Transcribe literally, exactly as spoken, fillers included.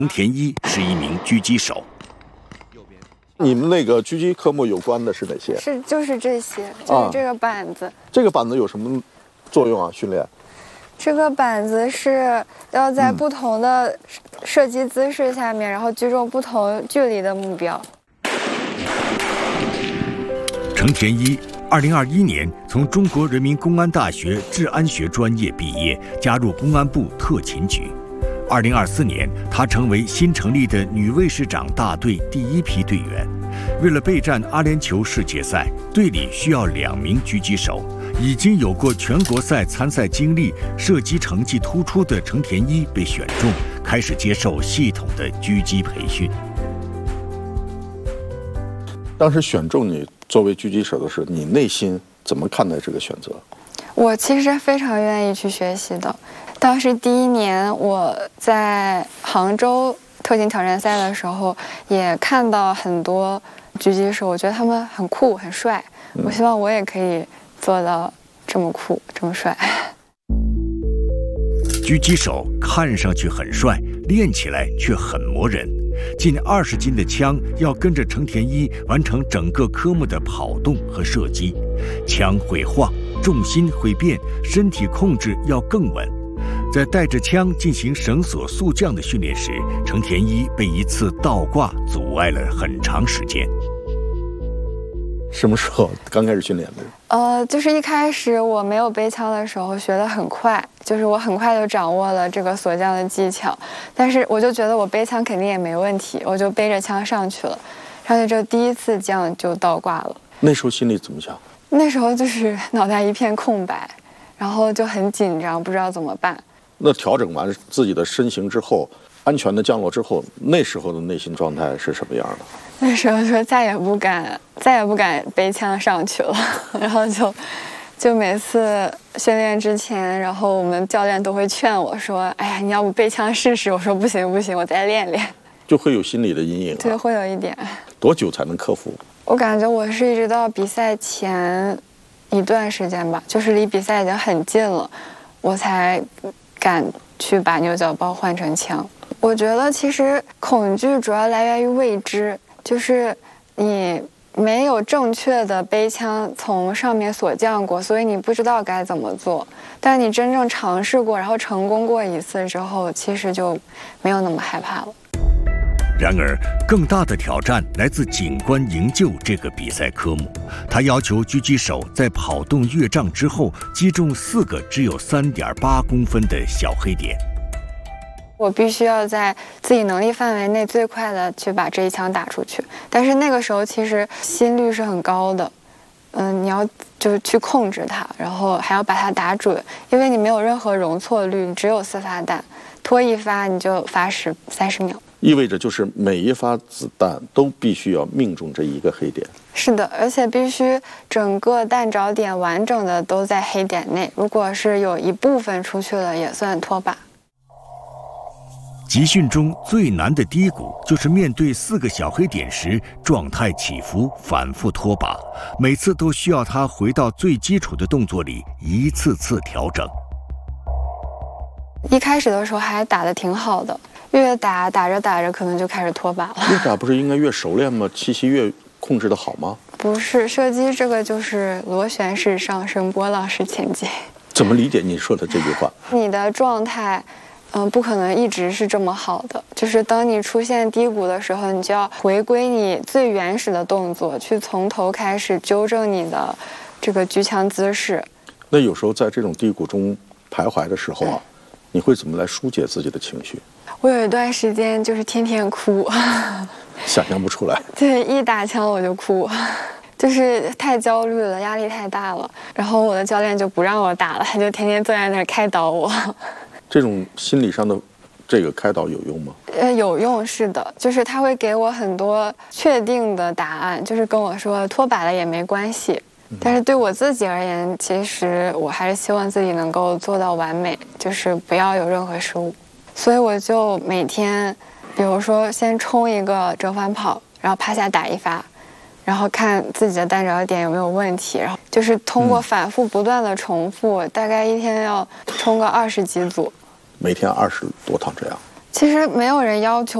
程田一是一名狙击手。 你们那个狙击科目有关的是哪些？ 是就是这些，就是这个板子。啊、 这个板子有什么作用啊？训练？ 这个板子是要在不同的射击姿势下面，嗯、然后击中不同距离的目标。 程田一，二零二一年从中国人民公安大学治安学专业毕业，加入公安部特勤局。二零二四年，她成为新成立的女卫士长大队第一批队员。为了备战阿联酋世界赛，队里需要两名狙击手。已经有过全国赛参赛经历、射击成绩突出的程田一被选中，开始接受系统的狙击培训。 当时选中你作为狙击手的时候，你内心怎么看待这个选择？ 我其实非常愿意去学习的。当时第一年我在杭州特勤挑战赛的时候，也看到很多狙击手，我觉得他们很酷很帅，我希望我也可以做到这么酷这么帅。 狙击手看上去很帅，练起来却很磨人。近二十斤的枪要跟着程田一完成整个科目的跑动和射击，枪会晃，重心会变，身体控制要更稳。在带着枪进行绳索速降的训练时，程田一被一次倒挂阻碍了很长时间。 什么时候刚开始训练的？ 呃，就是一开始我没有背枪的时候学得很快，就是我很快就掌握了这个锁降的技巧，但是我就觉得我背枪肯定也没问题，我就背着枪上去了，上去之后第一次降就倒挂了。 那时候心里怎么想？ 那时候就是脑袋一片空白，然后就很紧张，不知道怎么办。 那调整完自己的身形之后，安全的降落之后，那时候的内心状态是什么样的？ 那时候说再也不敢，再也不敢背枪上去了。然后就，就每次训练之前，然后我们教练都会劝我说：“哎呀，你要不背枪试试？”我说：“不行不行，我再练练。” 就会有心理的阴影、啊。 对，会有一点。 多久才能克服？ 我感觉我是一直到比赛前一段时间吧，就是离比赛已经很近了，我才敢去把牛角包换成枪。我觉得其实恐惧主要来源于未知，就是你没有正确的背枪从上面锁降过，所以你不知道该怎么做。但你真正尝试过，然后成功过一次之后，其实就没有那么害怕了。 然而，更大的挑战来自警官营救这个比赛科目。他要求狙击手在跑动越障之后击中四个只有 三点八公分的小黑点。 我必须要在自己能力范围内最快的去把这一枪打出去，但是那个时候其实心率是很高的，嗯，你要就去控制它，然后还要把它打准，因为你没有任何容错率，你只有四发弹，拖一发你就罚十三十秒， 意味着就是每一发子弹都必须要命中这一个黑点。 是的，而且必须整个弹着点完整的都在黑点内，如果是有一部分出去了，也算脱靶。 集训中最难的低谷就是面对四个小黑点时状态起伏，反复脱靶，每次都需要他回到最基础的动作里一次次调整。 一开始的时候还打得挺好的，越打打着打着可能就开始脱靶了。 越打不是应该越熟练吗？气息越控制得好吗？ 不是，射击这个就是螺旋式上升，波浪式前进。 怎么理解你说的这句话？ 你的状态嗯，不可能一直是这么好的，就是当你出现低谷的时候，你就要回归你最原始的动作，去从头开始纠正你的这个举枪姿势。 那有时候在这种低谷中徘徊的时候啊，你会怎么来疏解自己的情绪？ 我有一段时间就是天天哭， 想象不出来。 对，一打枪我就哭，就是太焦虑了，压力太大了。然后我的教练就不让我打了，他就天天坐在那儿开导我。 这种心理上的这个开导有用吗？ 呃，有用，是的，就是他会给我很多确定的答案，就是跟我说脱靶了也没关系。但是对我自己而言，其实我还是希望自己能够做到完美，就是不要有任何失误。所以我就每天，比如说先冲一个折返跑，然后趴下打一发，然后看自己的弹着点有没有问题，然后就是通过反复不断的重复，嗯、大概一天要冲个二十几组。 每天二十多趟这样。 其实没有人要求